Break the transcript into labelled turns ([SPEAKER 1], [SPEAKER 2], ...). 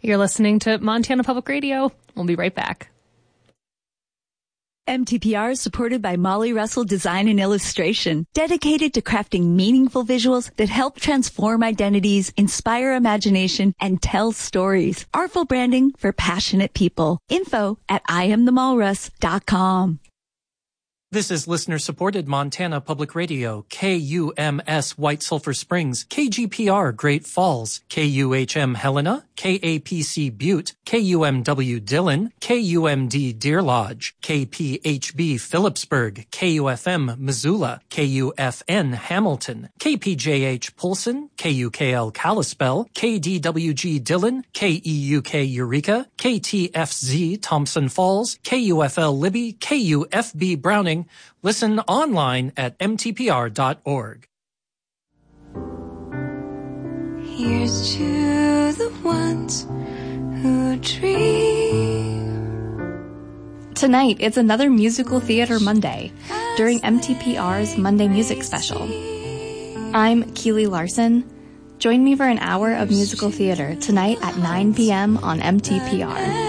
[SPEAKER 1] You're listening to Montana Public Radio. We'll be right back.
[SPEAKER 2] MTPR is supported by Molly Russell Design and Illustration, dedicated to crafting meaningful visuals that help transform identities, inspire imagination, and tell stories. Artful branding for passionate people. Info at IamTheMallrus.com.
[SPEAKER 3] This is listener-supported Montana Public Radio, KUMS White Sulphur Springs, KGPR Great Falls, KUHM Helena, KAPC Butte, KUMW Dillon, KUMD Deer Lodge, KPHB Phillipsburg, KUFM Missoula, KUFN Hamilton, KPJH Polson, KUKL Kalispell, KDWG Dillon, KEUK Eureka, KTFZ Thompson Falls, KUFL Libby, KUFB Browning. Listen online at mtpr.org.
[SPEAKER 4] Here's to the ones who dream.
[SPEAKER 1] Tonight, it's another Musical Theater Monday during MTPR's Monday Music Special. I'm Keely Larson. Join me for an hour of musical theater tonight at 9 p.m. on MTPR.